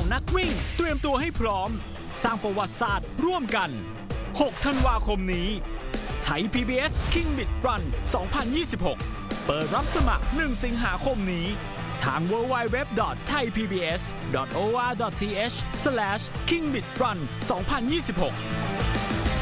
ของนักวิ่งเตรียมตัวให้พร้อมสร้างประวัติศาสตร์ร่วมกัน6 ธันวาคมนี้ไทย PBS King Bit Run 2026 เปิดรับสมัคร1 สิงหาคมนี้ทาง www.thaipbs.or.th/kingbit run 2026